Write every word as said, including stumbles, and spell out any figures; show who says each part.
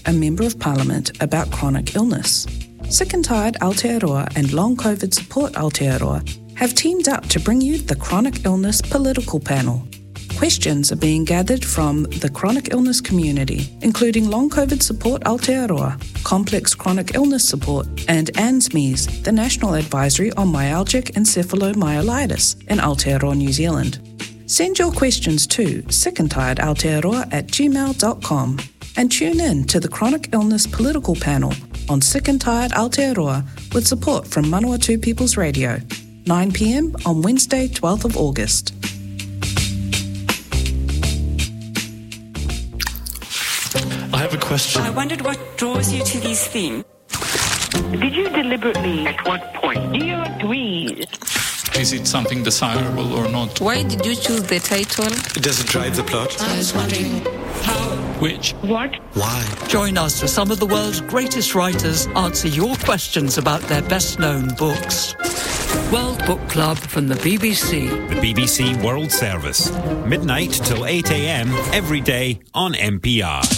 Speaker 1: a Member of Parliament about chronic illness. Sick and Tired Aotearoa and Long COVID Support Aotearoa have teamed up to bring you the Chronic Illness Political Panel. Questions are being gathered from the chronic illness community, including Long COVID Support Aotearoa, Complex Chronic Illness Support, and A N Z M E S, the National Advisory on Myalgic Encephalomyelitis in Aotearoa, New Zealand. Send your questions to sickandtiredaotearoa at gmail dot com and tune in to the Chronic Illness Political Panel on Sick and Tired Aotearoa with support from Manawatu People's Radio, nine p.m. on Wednesday, twelfth of August.
Speaker 2: I have a question.
Speaker 3: I wondered what draws you to these themes.
Speaker 4: Did you deliberately? At what point? Do you agree?
Speaker 2: Is it something desirable or not?
Speaker 5: Why did you choose the title?
Speaker 6: Does it drive the plot?
Speaker 7: I was wondering how.
Speaker 2: Which?
Speaker 4: What?
Speaker 6: Why?
Speaker 7: Join us as some of the world's greatest writers answer your questions about their best-known books. World Book Club from the B B C.
Speaker 8: The B B C World Service. Midnight till eight a.m. every day on N P R.